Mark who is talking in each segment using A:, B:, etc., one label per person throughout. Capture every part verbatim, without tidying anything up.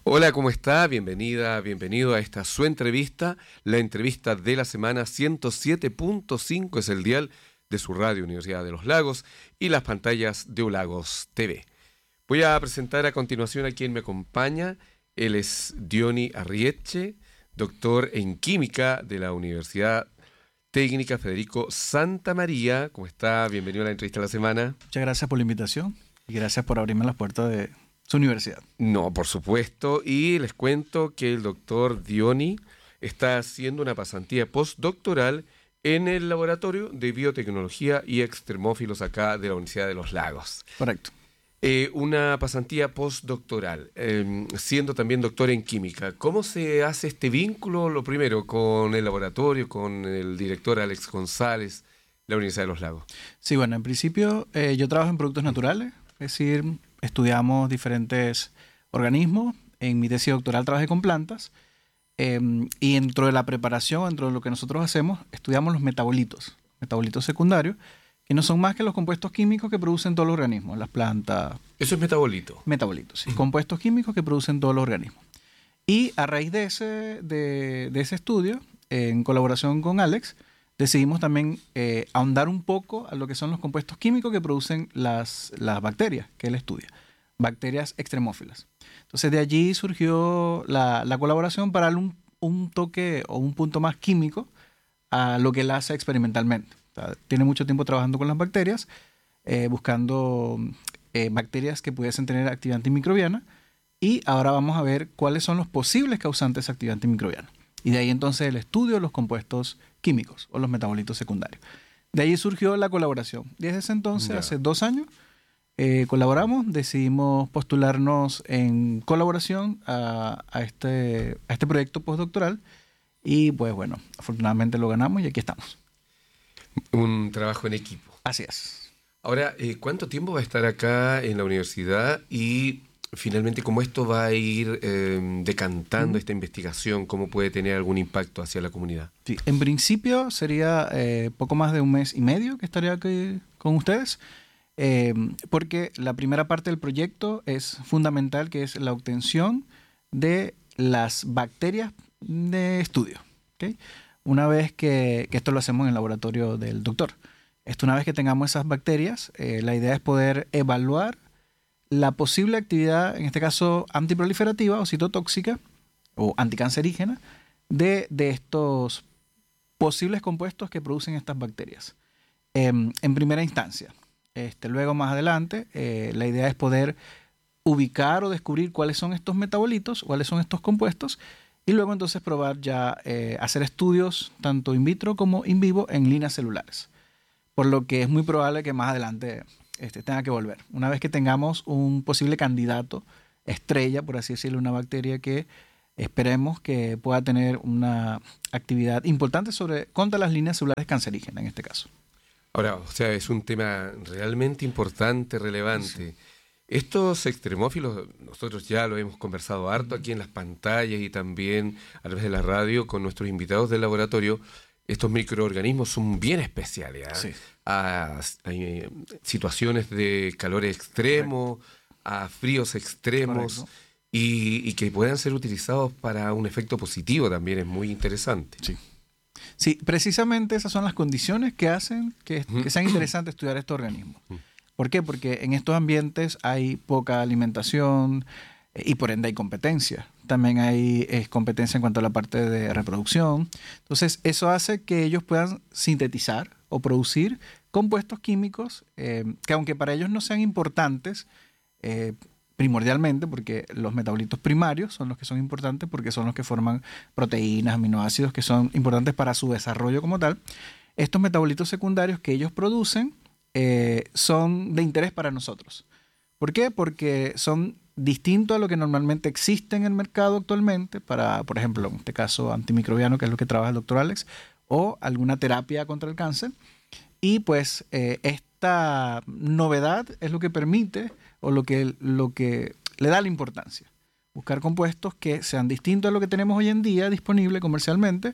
A: Hola, ¿cómo está? Bienvenida, bienvenido a esta su entrevista, la entrevista de la semana. Ciento siete punto cinco es el dial de su radio Universidad de los Lagos y las pantallas de Ulagos T V. Voy a presentar a continuación a quien me acompaña. Él es Diony Arrietche, doctor en química de la Universidad Técnica Federico Santa María. ¿Cómo está? Bienvenido a la entrevista de la semana.
B: Muchas gracias por la invitación y gracias por abrirme las puertas de su universidad.
A: No, por supuesto. Y les cuento que el doctor Diony está haciendo una pasantía postdoctoral en el Laboratorio de Biotecnología y Extremófilos acá de la Universidad de los Lagos.
B: Correcto.
A: Eh, una pasantía postdoctoral, eh, siendo también doctor en química. ¿Cómo se hace este vínculo, lo primero, con el laboratorio, con el director Alex González, la Universidad de los Lagos?
B: Sí, bueno, en principio eh, yo trabajo en productos naturales, es decir, estudiamos diferentes organismos. En mi tesis doctoral trabajé con plantas eh, y dentro de la preparación, dentro de lo que nosotros hacemos, estudiamos los metabolitos, metabolitos secundarios, que no son más que los compuestos químicos que producen todos los organismos, las plantas.
A: Eso es metabolito.
B: Metabolitos, sí, compuestos químicos que producen todos los organismos. Y a raíz de ese, de, de ese estudio, en colaboración con Alex, decidimos también eh, ahondar un poco a lo que son los compuestos químicos que producen las, las bacterias que él estudia, bacterias extremófilas. Entonces de allí surgió la, la colaboración para darle un, un toque o un punto más químico a lo que él hace experimentalmente. O sea, tiene mucho tiempo trabajando con las bacterias, eh, buscando eh, bacterias que pudiesen tener actividad antimicrobiana, y ahora vamos a ver cuáles son los posibles causantes de actividad antimicrobiana. Y de ahí entonces el estudio de los compuestos químicos o los metabolitos secundarios. De ahí surgió la colaboración. Desde ese entonces, yeah. hace dos años, eh, colaboramos, decidimos postularnos en colaboración a, a, este, a este proyecto postdoctoral y pues bueno, afortunadamente lo ganamos y aquí estamos.
A: Un trabajo en equipo.
B: Así es.
A: Ahora, eh, ¿cuánto tiempo va a estar acá en la universidad? Y finalmente, ¿cómo esto va a ir eh, decantando mm. esta investigación? ¿Cómo puede tener algún impacto hacia la comunidad?
B: Sí, en principio sería eh, poco más de un mes y medio que estaría aquí con ustedes, eh, porque la primera parte del proyecto es fundamental, que es la obtención de las bacterias de estudio, ¿okay? Una vez que, que esto lo hacemos en el laboratorio del doctor. Esto, una vez que tengamos esas bacterias, eh, la idea es poder evaluar la posible actividad, en este caso antiproliferativa o citotóxica o anticancerígena, de, de estos posibles compuestos que producen estas bacterias. Eh, en primera instancia. Este, luego, más adelante, eh, la idea es poder ubicar o descubrir cuáles son estos metabolitos, cuáles son estos compuestos, y luego entonces probar ya eh, hacer estudios tanto in vitro como in vivo en líneas celulares. Por lo que es muy probable que más adelante este, tenga que volver. Una vez que tengamos un posible candidato estrella, por así decirlo, una bacteria que esperemos que pueda tener una actividad importante sobre, contra las líneas celulares cancerígenas en este caso.
A: Ahora, o sea, es un tema realmente importante, relevante. Sí. Estos extremófilos, nosotros ya lo hemos conversado harto aquí en las pantallas y también a través de la radio con nuestros invitados del laboratorio. Estos microorganismos son bien especiales, ¿eh? Sí. A, a, a situaciones de calor extremo, correcto, a fríos extremos, y, y que puedan ser utilizados para un efecto positivo también es muy interesante.
B: Sí. Sí, precisamente esas son las condiciones que hacen que, que sea interesante estudiar estos organismos. ¿Por qué? Porque en estos ambientes hay poca alimentación eh, y por ende hay competencia. También hay eh, competencia en cuanto a la parte de reproducción. Entonces, eso hace que ellos puedan sintetizar o producir compuestos químicos eh, que, aunque para ellos no sean importantes eh, primordialmente, porque los metabolitos primarios son los que son importantes porque son los que forman proteínas, aminoácidos, que son importantes para su desarrollo como tal, estos metabolitos secundarios que ellos producen Eh, son de interés para nosotros. ¿Por qué? Porque son distintos a lo que normalmente existe en el mercado actualmente para, por ejemplo, en este caso antimicrobiano, que es lo que trabaja el doctor Alex, o alguna terapia contra el cáncer. Y pues eh, esta novedad es lo que permite o lo que, lo que le da la importancia. Buscar compuestos que sean distintos a lo que tenemos hoy en día disponible comercialmente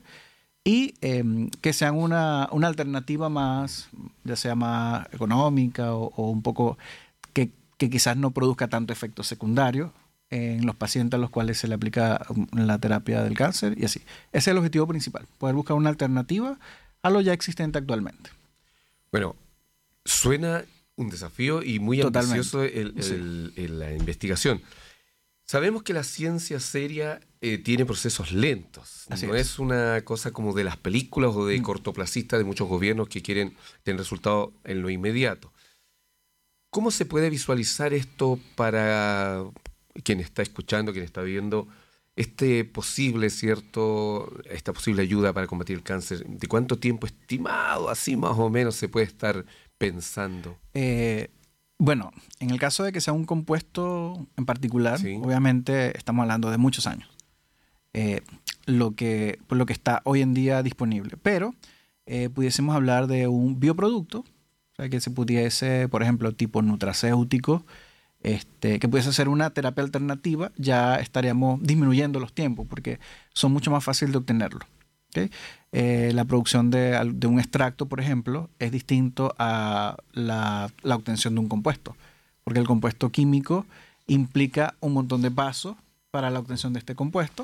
B: y eh, que sean una, una alternativa más, ya sea más económica o, o un poco que, que quizás no produzca tanto efecto secundario en los pacientes a los cuales se le aplica la terapia del cáncer y así. Ese es el objetivo principal, poder buscar una alternativa a lo ya existente actualmente.
A: Bueno, suena un desafío y muy
B: Totalmente.
A: ambicioso el, el,
B: Sí.
A: el, el, la investigación. Sabemos que la ciencia seria eh, tiene procesos lentos.
B: Así
A: no
B: es.
A: es una cosa como de las películas o de
B: Mm.
A: cortoplacistas de muchos gobiernos que quieren tener resultados en lo inmediato. ¿Cómo se puede visualizar esto para quien está escuchando, quien está viendo, este posible, cierto, esta posible ayuda para combatir el cáncer? ¿De cuánto tiempo estimado, así más o menos, se puede estar pensando?
B: Eh, bueno, en el caso de que sea un compuesto en particular,
A: Sí.
B: obviamente estamos hablando de muchos años. Eh, lo que, por lo que está hoy en día disponible. Pero eh, pudiésemos hablar de un bioproducto, o sea, que se pudiese, por ejemplo, tipo nutracéutico, este, que pudiese ser una terapia alternativa, ya estaríamos disminuyendo los tiempos porque son mucho más fáciles de obtenerlo. ¿Okay? Eh, la producción de, al- de un extracto, por ejemplo, es distinto a la, la obtención de un compuesto, porque el compuesto químico implica un montón de pasos para la obtención de este compuesto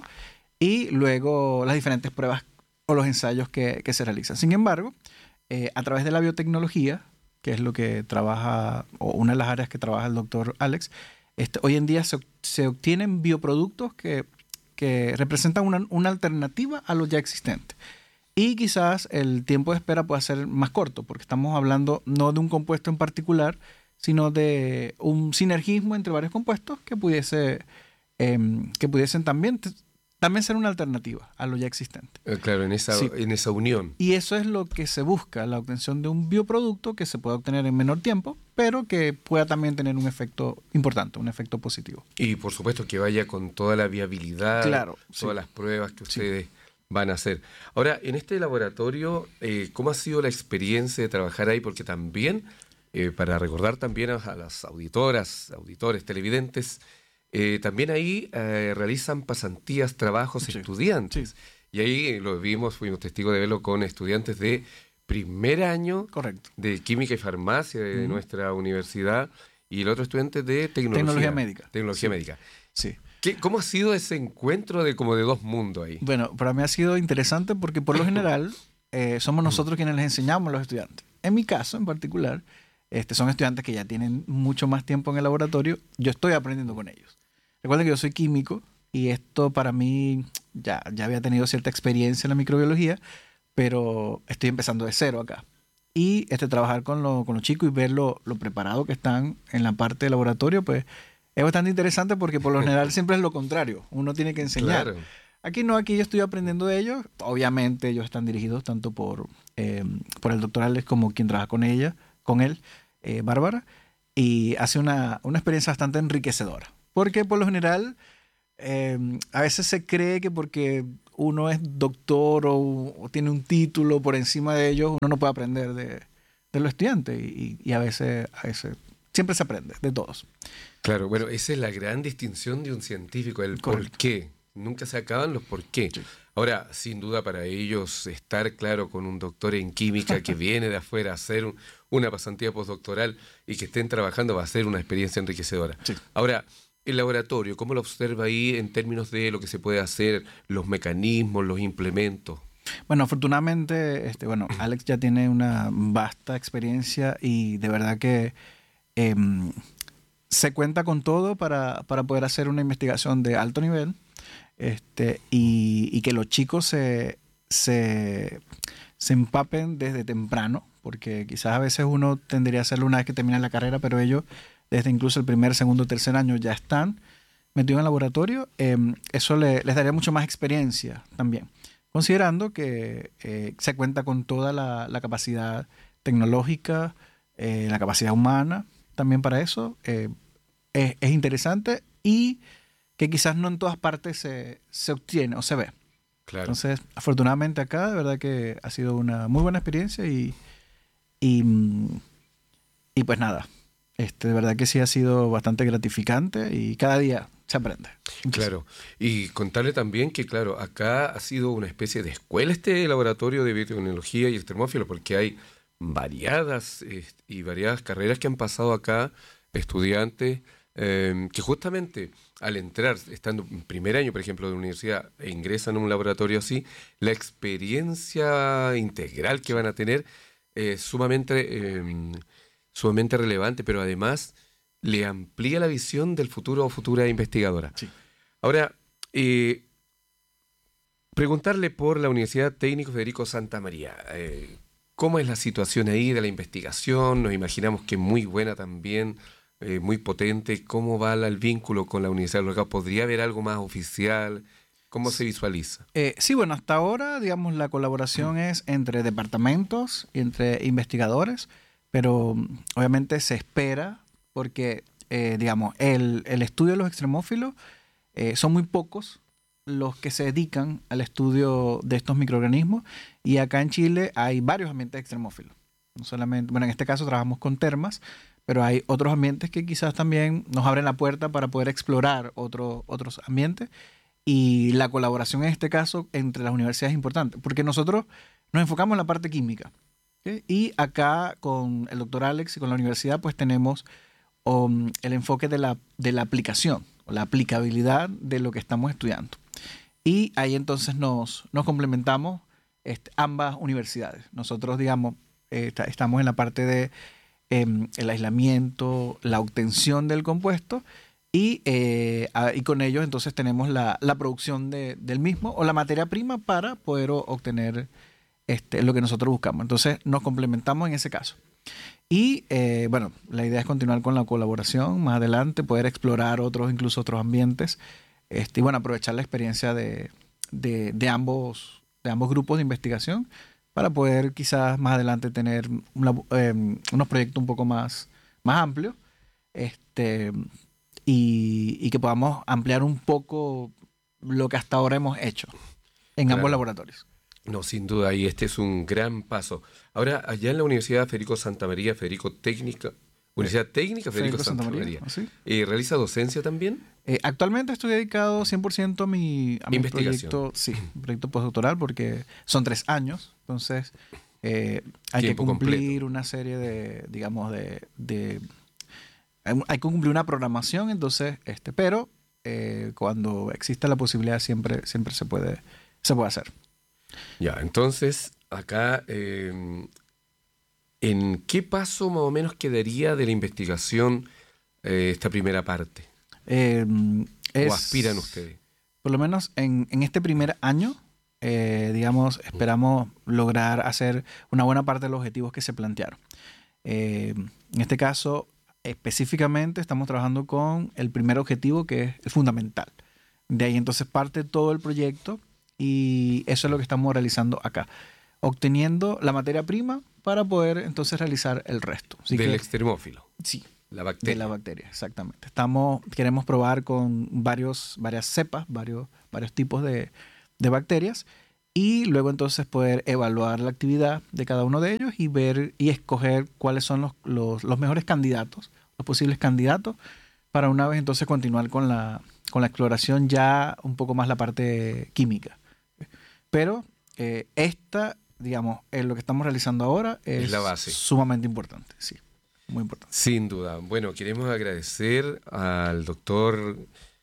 B: y luego las diferentes pruebas o los ensayos que, que se realizan. Sin embargo, eh, a través de la biotecnología, que es lo que trabaja, o una de las áreas que trabaja el doctor Alex, este, hoy en día se, se obtienen bioproductos que, que representan una, una alternativa a lo ya existente. Y quizás el tiempo de espera pueda ser más corto, porque estamos hablando no de un compuesto en particular, sino de un sinergismo entre varios compuestos que pudiese eh, que pudiesen también, también ser una alternativa a lo ya existente.
A: Eh, claro, en esa,
B: Sí.
A: en esa unión.
B: Y eso es lo que se busca, la obtención de un bioproducto que se pueda obtener en menor tiempo, pero que pueda también tener un efecto importante, un efecto positivo.
A: Y por supuesto que vaya con toda la viabilidad,
B: Claro,
A: todas
B: sí.
A: las pruebas que
B: Sí.
A: ustedes van a hacer. Ahora, en este laboratorio, eh, ¿cómo ha sido la experiencia de trabajar ahí? Porque también, eh, para recordar también a, a las auditoras, auditores, televidentes, eh, también ahí eh, realizan pasantías, trabajos,
B: Sí.
A: estudiantes.
B: Sí.
A: Y ahí eh, lo vimos, fuimos testigos de verlo con estudiantes de primer año
B: Correcto.
A: de Química y Farmacia de
B: Ujú.
A: nuestra universidad y el otro estudiante de Tecnología.
B: Tecnología médica.
A: Tecnología
B: Sí.
A: médica.
B: Sí.
A: ¿Qué, ¿Cómo ha sido ese encuentro de como de dos mundos ahí?
B: Bueno, para mí ha sido interesante porque por lo general eh, somos nosotros quienes les enseñamos a los estudiantes. En mi caso en particular, este, son estudiantes que ya tienen mucho más tiempo en el laboratorio. Yo estoy aprendiendo con ellos. Recuerden que yo soy químico y esto para mí ya, ya había tenido cierta experiencia en la microbiología, pero estoy empezando de cero acá. Y este, trabajar con, lo- con los chicos y ver lo, lo preparado que están en la parte de laboratorio, pues es bastante interesante porque por lo general siempre es lo contrario. Uno tiene que enseñar.
A: Claro.
B: Aquí no, aquí yo estoy aprendiendo de ellos. Obviamente ellos están dirigidos tanto por, eh, por el doctor Alex como quien trabaja con ella, con él, eh, Bárbara. Y hace una, una experiencia bastante enriquecedora. Porque por lo general eh, a veces se cree que porque uno es doctor o, o tiene un título por encima de ellos, uno no puede aprender de, de los estudiantes. Y, y a veces, a veces siempre se aprende de todos.
A: Claro, bueno, esa es la gran distinción de un científico, el
B: Correcto.
A: por qué. Nunca se acaban los por qué.
B: Sí.
A: Ahora, sin duda para ellos estar claro con un doctor en química que viene de afuera a hacer un- una pasantía postdoctoral y que estén trabajando va a ser una experiencia enriquecedora.
B: Sí.
A: Ahora, el laboratorio, ¿cómo lo observa ahí en términos de lo que se puede hacer, los mecanismos, los implementos?
B: Bueno, afortunadamente, este, bueno, Alex ya tiene una vasta experiencia y de verdad que em, se cuenta con todo para, para poder hacer una investigación de alto nivel, este, y, y que los chicos se, se, se empapen desde temprano, porque quizás a veces uno tendría a hacerlo una vez que termina la carrera, pero ellos desde incluso el primer, segundo, tercer año ya están metidos en el laboratorio. Em, eso le- les daría mucho más experiencia también, considerando que eh, se cuenta con toda la, la capacidad tecnológica, eh, la capacidad humana también para eso. Eh, es, es interesante y que quizás no en todas partes se, se obtiene o se ve.
A: Claro.
B: Entonces, afortunadamente acá, de verdad que ha sido una muy buena experiencia y, y, mm, y pues nada, este, de verdad que sí ha sido bastante gratificante y cada día se aprende.
A: Claro, y contarle también que, claro, acá ha sido una especie de escuela este laboratorio de biotecnología y extremófilo, porque hay variadas eh, y variadas carreras que han pasado acá, estudiantes eh, que justamente al entrar, estando en primer año, por ejemplo, de la universidad, e ingresan a un laboratorio así, la experiencia integral que van a tener es sumamente, eh, sumamente relevante, pero además le amplía la visión del futuro o futura investigadora.
B: Sí.
A: Ahora, eh, preguntarle por la Universidad Técnico Federico Santa María. Eh, ¿Cómo es la situación ahí de la investigación? Nos imaginamos que es muy buena también, eh, muy potente. ¿Cómo va la- el vínculo con la Universidad de Los Lagos? ¿Podría haber algo más oficial? ¿Cómo se visualiza?
B: Eh, sí, bueno, hasta ahora, digamos, la colaboración es entre departamentos y entre investigadores, pero mm, obviamente se espera porque, eh, digamos, el, el estudio de los extremófilos eh, son muy pocos los que se dedican al estudio de estos microorganismos y acá en Chile hay varios ambientes extremófilos. No solamente, bueno, en este caso trabajamos con termas, pero hay otros ambientes que quizás también nos abren la puerta para poder explorar otro- otros ambientes. Y la colaboración en este caso entre las universidades es importante, porque nosotros nos enfocamos en la parte química. ¿Ok? Y acá con el doctor Alex y con la universidad pues tenemos um, el enfoque de la, de la aplicación, o la aplicabilidad de lo que estamos estudiando. Y ahí entonces nos, nos complementamos este, ambas universidades. Nosotros, digamos, eh, está- estamos en la parte de em, el aislamiento, la obtención del compuesto y, eh, a- y con ellos entonces tenemos la, la producción de- del mismo o la materia prima para poder o- obtener este, lo que nosotros buscamos. Entonces nos complementamos en ese caso. Y eh, bueno, la idea es continuar con la colaboración más adelante, poder explorar otros, incluso otros ambientes, este, y bueno, aprovechar la experiencia de, de, de ambos, de ambos grupos de investigación para poder quizás más adelante tener un labo- eh, unos proyectos un poco más, más amplios, este, y, y que podamos ampliar un poco lo que hasta ahora hemos hecho en ambos
A: Claro.
B: laboratorios.
A: No, sin duda, y este es un gran paso. Ahora, allá en la Universidad Federico Santa María, Federico Técnica, Universidad Técnica Federico,
B: Federico
A: Santa,
B: Santa
A: María,
B: María, ¿así?
A: eh, ¿realiza docencia también?
B: Eh, actualmente estoy dedicado cien por ciento a mi, a mi
A: Investigación.
B: proyecto, sí, un proyecto postdoctoral porque son tres años, entonces eh, hay que
A: Tiempo
B: cumplir
A: completo.
B: una serie de, digamos, de, de hay hay que cumplir una programación, entonces, este, pero eh, cuando exista la posibilidad siempre, siempre se puede, se puede hacer.
A: Ya, entonces, acá, eh, ¿en qué paso más o menos quedaría de la investigación eh, esta primera parte?
B: Eh, es,
A: ¿O aspiran ustedes?
B: Por lo menos en, en este primer año, eh, digamos, esperamos lograr hacer una buena parte de los objetivos que se plantearon. Eh, en este caso, específicamente, estamos trabajando con el primer objetivo, que es el fundamental. De ahí entonces parte todo el proyecto y eso es lo que estamos realizando acá, obteniendo la materia prima para poder entonces realizar el resto. Así
A: Del
B: que,
A: extremófilo,
B: sí,
A: la
B: de
A: bacteria.
B: la bacteria, exactamente. Estamos, queremos probar con varios, varias cepas, varios, varios tipos de, de bacterias y luego entonces poder evaluar la actividad de cada uno de ellos y ver y escoger cuáles son los, los, los mejores candidatos, los posibles candidatos, para una vez entonces continuar con la, con la exploración ya un poco más la parte química. Pero eh, esta, digamos, en lo que estamos realizando ahora es,
A: Es la base.
B: sumamente importante, sí, muy importante.
A: Sin duda. Bueno, queremos agradecer al doctor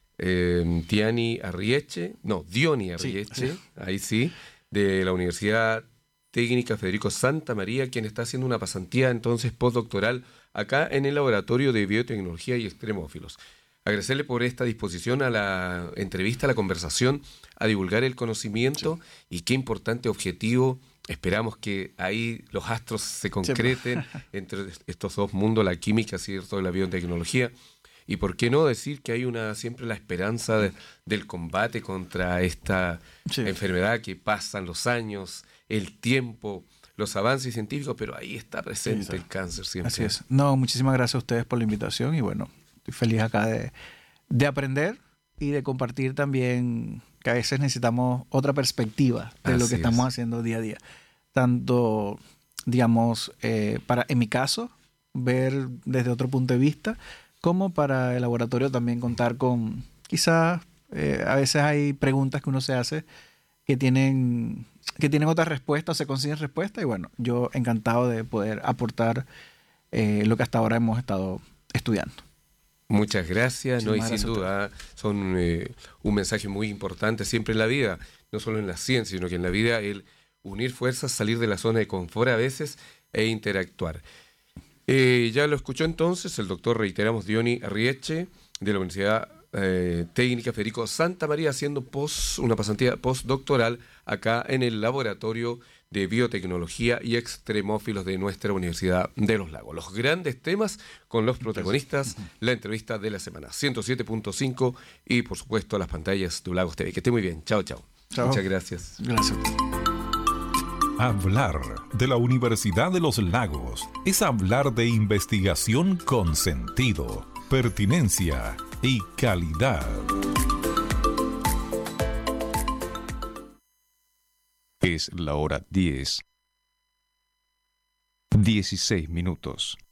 A: eh, Diani Arrieche, no, Diony Arrieche,
B: sí.
A: ahí sí, de la Universidad Técnica Federico Santa María, quien está haciendo una pasantía entonces postdoctoral acá en el Laboratorio de Biotecnología y Extremófilos. Agradecerle por esta disposición a la entrevista, a la conversación, a divulgar el conocimiento sí. Y qué importante objetivo. Esperamos que ahí los astros se concreten sí. Entre estos dos mundos, la química, ¿cierto?, y la biotecnología. Y por qué no decir que hay una siempre la esperanza de, del combate contra esta sí. enfermedad que pasan los años, el tiempo, los avances científicos, pero ahí está presente sí, el cáncer siempre.
B: Así es. No, muchísimas gracias a ustedes por la invitación y bueno, estoy feliz acá de, de aprender y de compartir también que a veces necesitamos otra perspectiva de Así lo que es. Estamos haciendo día a día. Tanto, digamos, eh, para, en mi caso, ver desde otro punto de vista, como para el laboratorio también contar con, quizás, eh, a veces hay preguntas que uno se hace que tienen, que tienen otra respuesta o se consiguen respuesta y bueno, yo encantado de poder aportar eh, lo que hasta ahora hemos estado estudiando.
A: Muchas gracias, no, y sin
B: gracias
A: duda son eh, un mensaje muy importante siempre en la vida, no solo en la ciencia, sino que en la vida el unir fuerzas, salir de la zona de confort a veces e interactuar. Eh, ya lo escuchó entonces el doctor, reiteramos, Diony Arrieche, de la Universidad eh, Técnica Federico Santa María, haciendo post, una pasantía postdoctoral acá en el Laboratorio de Biotecnología y Extremófilos de nuestra Universidad de Los Lagos. Los grandes temas con los protagonistas, la entrevista de la semana. ciento siete punto cinco y, por supuesto, las pantallas de Lagos T V. Que esté muy bien. Chao, chao.
B: Chao.
A: Muchas gracias.
B: Gracias.
C: Hablar de la Universidad de Los Lagos es hablar de investigación con sentido, pertinencia y calidad.
D: Es la hora diez, dieciséis minutos.